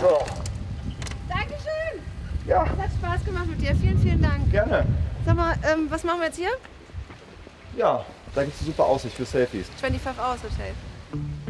So. Dankeschön. Ja. Es hat Spaß gemacht mit dir. Vielen, vielen Dank. Gerne. Sag mal, was machen wir jetzt hier? Ja, da gibt es eine super Aussicht für Selfies. 25 Hours Hotel.